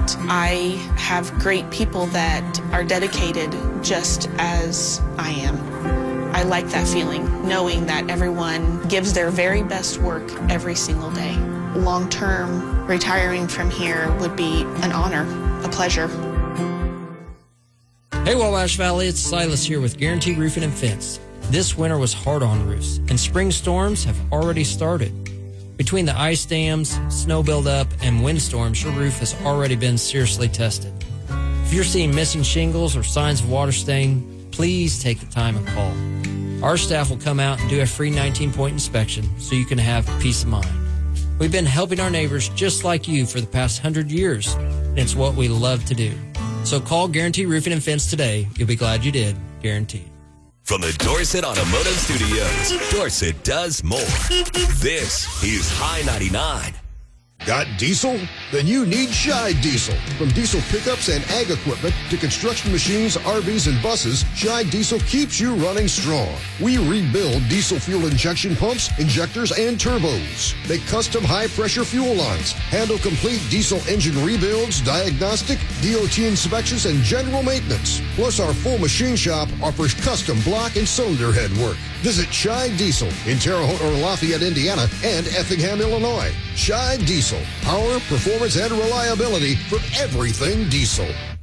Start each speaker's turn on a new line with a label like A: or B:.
A: that I have great people that are dedicated just as I am. I like that feeling, knowing that everyone gives their very best work every single day. Long-term, retiring from here would be an honor, a pleasure.
B: Hey, Wabash Valley, it's Silas here with Guaranty Roofing and Fence. This winter was hard on roofs, and spring storms have already started. Between the ice dams, snow buildup, and windstorms, your roof has already been seriously tested. If you're seeing missing shingles or signs of water stain, please take the time and call. Our staff will come out and do a free 19-point inspection so you can have peace of mind. We've been helping our neighbors just like you for the past 100 years, and it's what we love to do. So call Guaranty Roofing and Fence today. You'll be glad you did. Guaranteed.
C: From the Dorset Automotive Studios, Dorset does more. This is High 99.
D: Got diesel? Then you need Scheid Diesel. From diesel pickups and ag equipment to construction machines, RVs, and buses, Scheid Diesel keeps you running strong. We rebuild diesel fuel injection pumps, injectors, and turbos. Make custom high-pressure fuel lines. Handle complete diesel engine rebuilds, diagnostic, DOT inspections, and general maintenance. Plus, our full machine shop offers custom block and cylinder head work. Visit Scheid Diesel in Terre Haute or Lafayette, Indiana, and Effingham, Illinois. Scheid Diesel. Power, performance, and reliability for everything diesel.